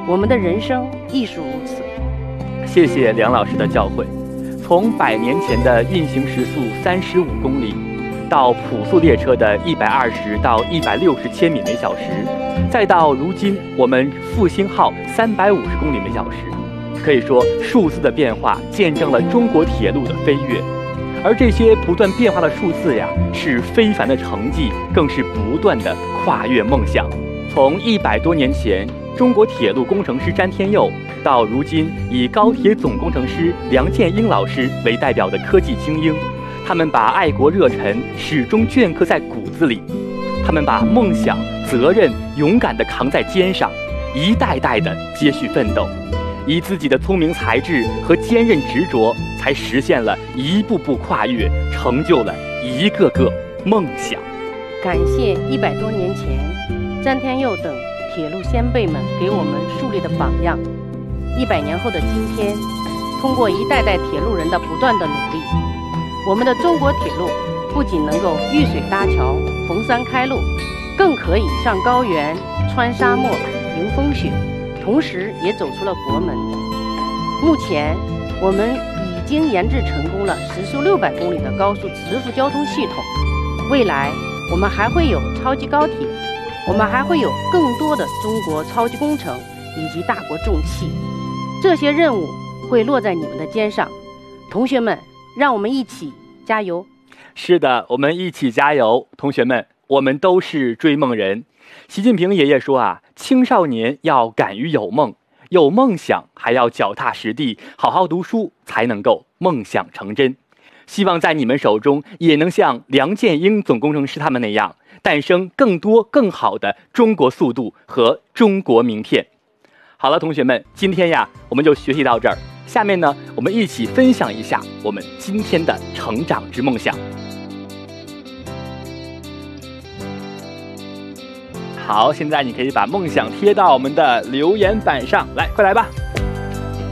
我们的人生亦是如此。 谢谢梁老师的教诲。从100年前的运行时速35公里，到普速列车的120到160千米每小时，再到如今我们复兴号350公里每小时，可以说数字的变化见证了中国铁路的飞跃。而这些不断变化的数字呀，是非凡的成绩，更是不断的跨越梦想。从100多年前中国铁路工程师詹天佑，到如今以高铁总工程师梁建英老师为代表的科技精英，他们把爱国热忱始终镌刻在骨子里，他们把梦想、责任勇敢地扛在肩上，一代代地接续奋斗，以自己的聪明才智和坚韧执着，才实现了一步步跨越，成就了一个个梦想。 感谢100多年前詹天佑等铁路先辈们给我们树立的榜样。100年后的今天，通过一代代铁路人的不断的努力，我们的中国铁路不仅能够遇水搭桥、逢山开路，更可以上高原、穿沙漠、迎风雪，同时也走出了国门。目前我们已经研制成功了时速600公里的高速磁浮交通系统，未来我们还会有超级高铁，我们还会有更多的中国超级工程以及大国重器，这些任务会落在你们的肩上。同学们，让我们一起加油。 是的，我们一起加油。同学们，我们都是追梦人。习近平爷爷说啊，青少年要敢于有梦，有梦想还要脚踏实地，好好读书，才能够梦想成真。希望在你们手中也能像梁建英总工程师他们那样，诞生更多更好的中国速度和中国名片。好了，同学们，今天呀，我们就学习到这儿。下面呢，我们一起分享一下我们今天的成长之梦想。好，现在你可以把梦想贴到我们的留言板上来，快来吧。